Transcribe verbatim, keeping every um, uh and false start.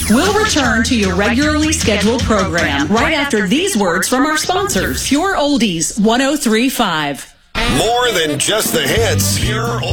We'll return to your regularly scheduled program right after these words from our sponsors. Pure Oldies one oh three point five. More than just the hits. Pure